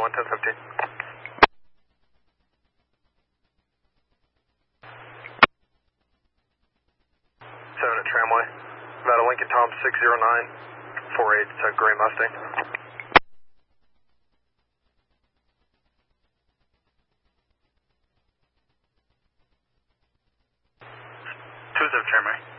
1, 1015. 7 at Tramway. About a Lincoln Tom 609, 48, it's a gray Mustang. 2 at Tramway.